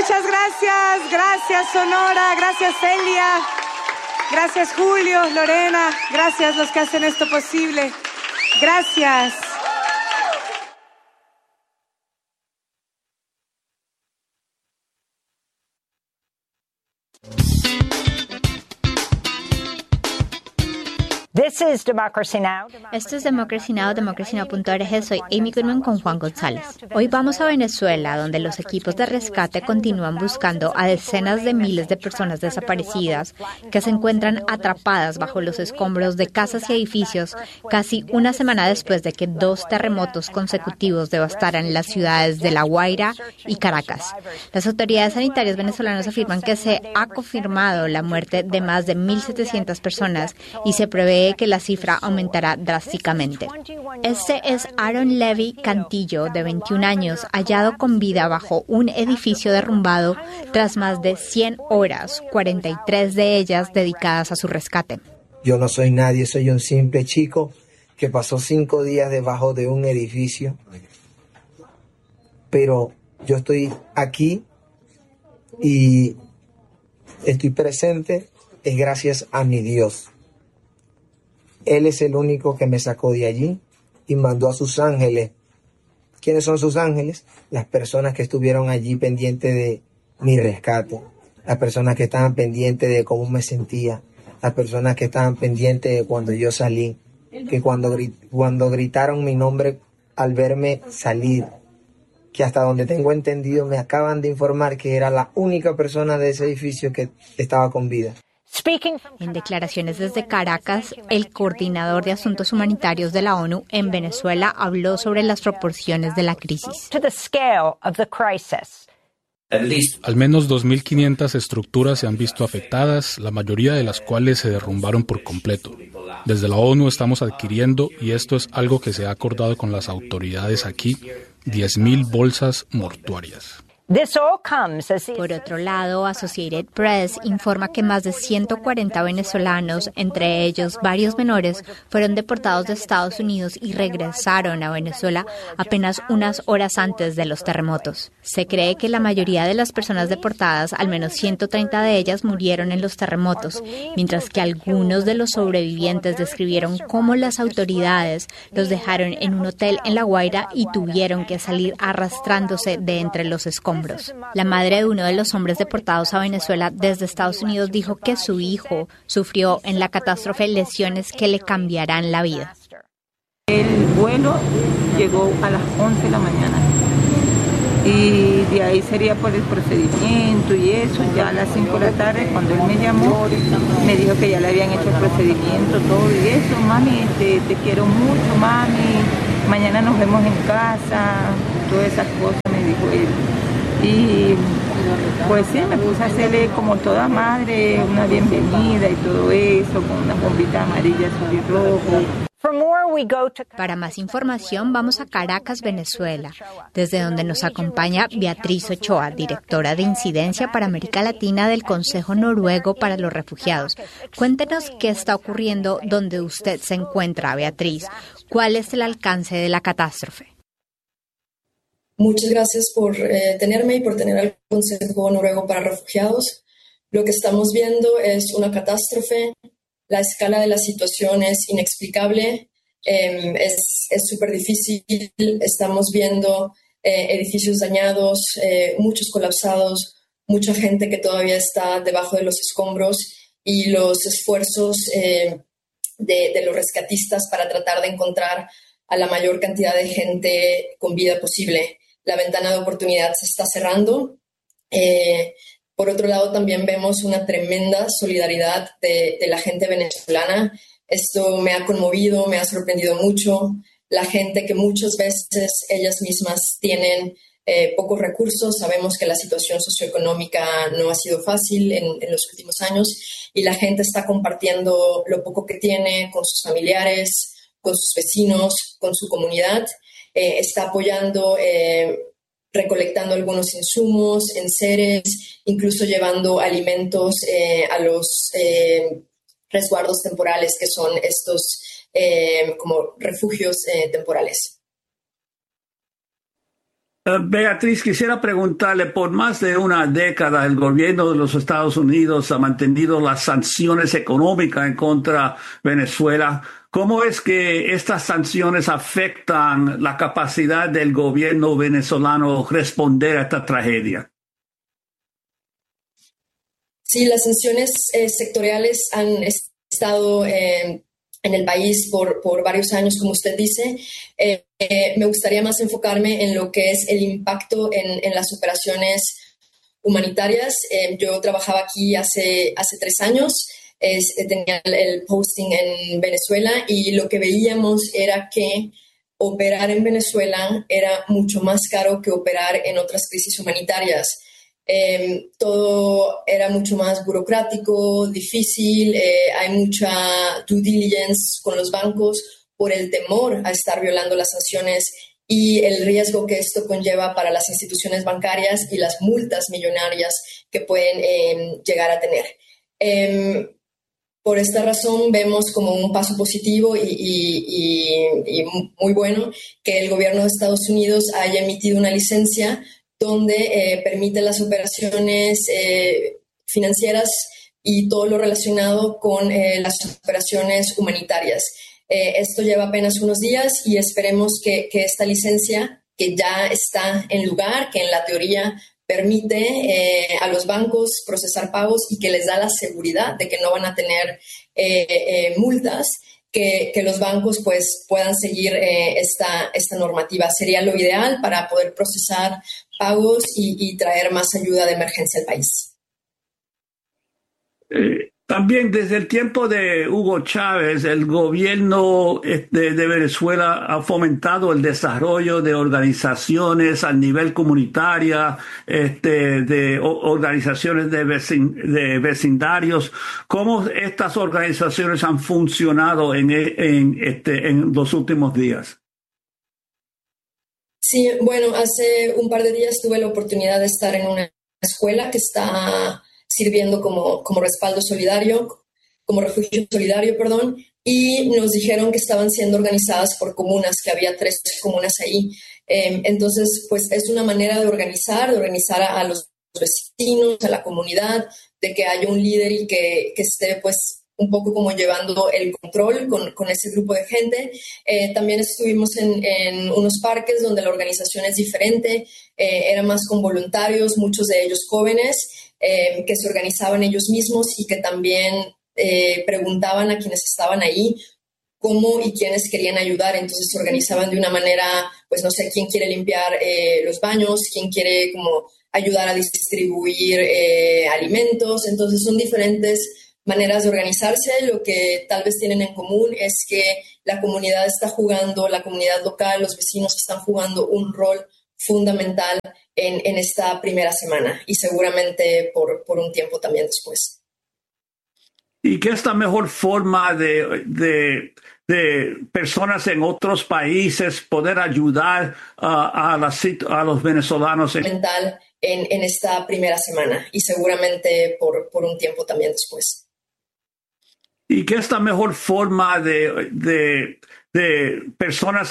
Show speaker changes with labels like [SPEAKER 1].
[SPEAKER 1] Muchas gracias, gracias Sonora, gracias Celia, gracias Julio, Lorena, gracias los que hacen esto posible. Gracias.
[SPEAKER 2] Esto es Democracy Now!, democracynow.org. Soy Amy Goodman con Juan González. Hoy vamos a Venezuela, donde los equipos de rescate continúan buscando a decenas de miles de personas desaparecidas que se encuentran atrapadas bajo los escombros de casas y edificios casi una semana después de que 2 terremotos consecutivos devastaran las ciudades de La Guaira y Caracas. Las autoridades sanitarias venezolanas afirman que se ha confirmado la muerte de más de 1.700 personas y se prevé que la cifra aumentará drásticamente. Este es Aaron Levy Cantillo, de 21 años, hallado con vida bajo un edificio derrumbado tras más de 100 horas, 43 de ellas dedicadas a su rescate.
[SPEAKER 3] Yo no soy nadie, soy un simple chico que pasó 5 días debajo de un edificio, pero yo estoy aquí y estoy presente es gracias a mi Dios. Él es el único que me sacó de allí y mandó a sus ángeles. ¿Quiénes son sus ángeles? Las personas que estuvieron allí pendientes de mi rescate, las personas que estaban pendientes de cómo me sentía, las personas que estaban pendientes de cuando yo salí, que cuando gritaron mi nombre al verme salir, que hasta donde tengo entendido me acaban de informar que era la única persona de ese edificio que estaba con vida.
[SPEAKER 2] En declaraciones desde Caracas, el coordinador de asuntos humanitarios de la ONU en Venezuela habló sobre las proporciones de la crisis.
[SPEAKER 4] Al menos 2.500 estructuras se han visto afectadas, la mayoría de las cuales se derrumbaron por completo. Desde la ONU estamos adquiriendo, y esto es algo que se ha acordado con las autoridades aquí, 10.000 bolsas mortuarias.
[SPEAKER 2] Por otro lado, Associated Press informa que más de 140 venezolanos, entre ellos varios menores, fueron deportados de Estados Unidos y regresaron a Venezuela apenas unas horas antes de los terremotos. Se cree que la mayoría de las personas deportadas, al menos 130 de ellas, murieron en los terremotos, mientras que algunos de los sobrevivientes describieron cómo las autoridades los dejaron en un hotel en La Guaira y tuvieron que salir arrastrándose de entre los escombros. La madre de uno de los hombres deportados a Venezuela desde Estados Unidos dijo que su hijo sufrió en la catástrofe lesiones que le cambiarán la vida.
[SPEAKER 5] El vuelo llegó a las 11 de la mañana y de ahí sería por el procedimiento y eso. Ya a las 5 de la tarde, cuando él me llamó, me dijo que ya le habían hecho el procedimiento, todo y eso. Mami, te quiero mucho, mami, mañana nos vemos en casa, todas esas cosas me dijo él. Y pues sí, me puse a hacerle como toda madre una bienvenida y todo eso, con una bombita amarilla, azul y rojo.
[SPEAKER 2] Para más información, vamos a Caracas, Venezuela, desde donde nos acompaña Beatriz Ochoa, directora de Incidencia para América Latina del Consejo Noruego para los Refugiados. Cuéntenos qué está ocurriendo donde usted se encuentra, Beatriz. ¿Cuál es el alcance de la catástrofe?
[SPEAKER 6] Muchas gracias por tenerme y por tener al Consejo Noruego para Refugiados. Lo que estamos viendo es una catástrofe. La escala de la situación es inexplicable, es súper difícil. Estamos viendo edificios dañados, muchos colapsados, mucha gente que todavía está debajo de los escombros y los esfuerzos de los rescatistas para tratar de encontrar a la mayor cantidad de gente con vida posible. La ventana de oportunidad se está cerrando. Por otro lado, también vemos una tremenda solidaridad de la gente venezolana. Esto me ha conmovido, me ha sorprendido mucho. La gente que muchas veces ellas mismas tienen pocos recursos. Sabemos que la situación socioeconómica no ha sido fácil en los últimos años y la gente está compartiendo lo poco que tiene con sus familiares, con sus vecinos, con su comunidad. Está apoyando, recolectando algunos insumos, enseres, incluso llevando alimentos a los resguardos temporales, que son estos como refugios temporales.
[SPEAKER 7] Beatriz, quisiera preguntarle, por más de una década el gobierno de los Estados Unidos ha mantenido las sanciones económicas en contra de Venezuela. ¿Cómo es que estas sanciones afectan la capacidad del gobierno venezolano responder a esta tragedia?
[SPEAKER 6] Sí, las sanciones sectoriales han estado en el país por varios años, como usted dice. Me gustaría más enfocarme en lo que es el impacto en las operaciones humanitarias. Yo trabajaba aquí hace 3 años, tenía el posting en Venezuela y lo que veíamos era que operar en Venezuela era mucho más caro que operar en otras crisis humanitarias. Todo era mucho más burocrático, difícil, hay mucha due diligence con los bancos por el temor a estar violando las sanciones y el riesgo que esto conlleva para las instituciones bancarias y las multas millonarias que pueden llegar a tener. Por esta razón vemos como un paso positivo y muy bueno que el gobierno de Estados Unidos haya emitido una licencia donde permite las operaciones financieras y todo lo relacionado con las operaciones humanitarias. Esto lleva apenas unos días y esperemos que esta licencia, que ya está en lugar, que en la teoría permite a los bancos procesar pagos y que les da la seguridad de que no van a tener multas, que los bancos pues puedan seguir esta normativa. Sería lo ideal para poder procesar pagos y traer más ayuda de emergencia al país.
[SPEAKER 7] También desde el tiempo de Hugo Chávez, el gobierno de Venezuela ha fomentado el desarrollo de organizaciones a nivel comunitario, de organizaciones de vecindarios. ¿Cómo estas organizaciones han funcionado en los últimos días?
[SPEAKER 6] Sí, bueno, hace un par de días tuve la oportunidad de estar en una escuela que está sirviendo como respaldo solidario, como refugio solidario, perdón, y nos dijeron que estaban siendo organizadas por comunas, que había 3 comunas ahí. Entonces, pues es una manera de organizar a los vecinos, a la comunidad, de que haya un líder y que esté pues un poco como llevando el control con ese grupo de gente. También estuvimos en unos parques donde la organización es diferente, era más con voluntarios, muchos de ellos jóvenes, que se organizaban ellos mismos y que también preguntaban a quienes estaban ahí cómo y quiénes querían ayudar. Entonces se organizaban de una manera, pues no sé, quién quiere limpiar los baños, quién quiere como ayudar a distribuir alimentos. Entonces son diferentes maneras de organizarse. Lo que tal vez tienen en común es que la comunidad está jugando, la comunidad local, los vecinos están jugando un rol fundamental en esta primera semana y seguramente por un tiempo también después.
[SPEAKER 7] ¿Y qué es la mejor forma de personas en otros países poder ayudar a los venezolanos?
[SPEAKER 6] Fundamental en esta primera semana y seguramente por un tiempo también después.
[SPEAKER 7] ¿Y qué es la mejor forma de personas